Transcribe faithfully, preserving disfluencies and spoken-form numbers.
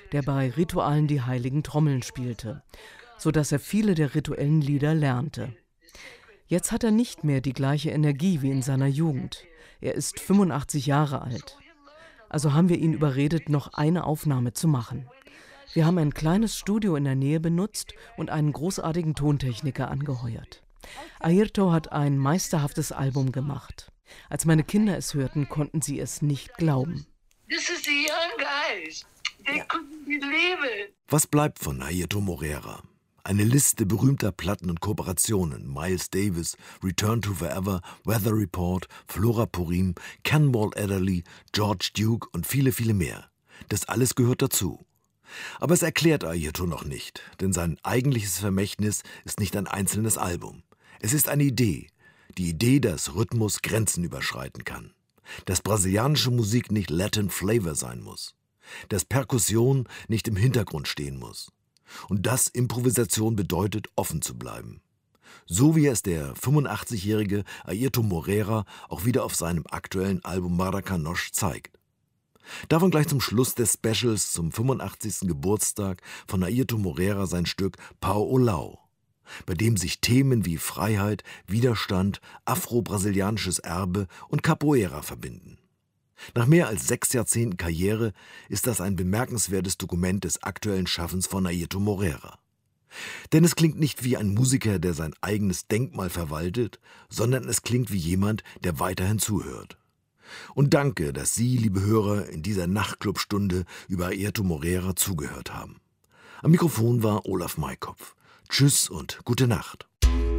der bei Ritualen die heiligen Trommeln spielte, sodass er viele der rituellen Lieder lernte. Jetzt hat er nicht mehr die gleiche Energie wie in seiner Jugend. Er ist fünfundachtzig Jahre alt. Also haben wir ihn überredet, noch eine Aufnahme zu machen. Wir haben ein kleines Studio in der Nähe benutzt und einen großartigen Tontechniker angeheuert. Airto hat ein meisterhaftes Album gemacht. Als meine Kinder es hörten, konnten sie es nicht glauben. Was bleibt von Airto Moreira? Eine Liste berühmter Platten und Kooperationen. Miles Davis, Return to Forever, Weather Report, Flora Purim, Cannonball Adderley, George Duke und viele, viele mehr. Das alles gehört dazu. Aber es erklärt Airto noch nicht, denn sein eigentliches Vermächtnis ist nicht ein einzelnes Album. Es ist eine Idee. Die Idee, dass Rhythmus Grenzen überschreiten kann. Dass brasilianische Musik nicht Latin Flavor sein muss. Dass Perkussion nicht im Hintergrund stehen muss. Und dass Improvisation bedeutet, offen zu bleiben. So wie es der fünfundachtzigjährige Airto Moreira auch wieder auf seinem aktuellen Album Maracanoche zeigt. Davon gleich zum Schluss des Specials zum fünfundachtzigsten Geburtstag von Airto Moreira sein Stück Pau o Lau, bei dem sich Themen wie Freiheit, Widerstand, afro-brasilianisches Erbe und Capoeira verbinden. Nach mehr als sechs Jahrzehnten Karriere ist das ein bemerkenswertes Dokument des aktuellen Schaffens von Airto Moreira. Denn es klingt nicht wie ein Musiker, der sein eigenes Denkmal verwaltet, sondern es klingt wie jemand, der weiterhin zuhört. Und danke, dass Sie, liebe Hörer, in dieser Nachtclubstunde über Airto Moreira zugehört haben. Am Mikrofon war Olaf Maikopf. Tschüss und gute Nacht.